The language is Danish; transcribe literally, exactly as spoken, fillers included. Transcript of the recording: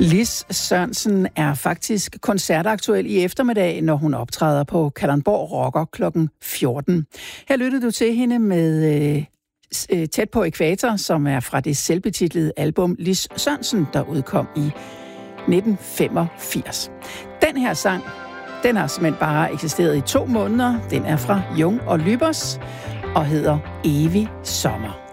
Lis Sørensen er faktisk koncertaktuel i eftermiddag, når hun optræder på Kalundborg Rocker klokken fjorten. Her lyttede du til hende med øh, Tæt på Ækvator, som er fra det selvbetitlede album Lis Sørensen, der udkom i nitten femogfirs. Den her sang, den har simpelthen bare eksisteret i to måneder. Den er fra Jung og Lybers og hedder Evig Sommer.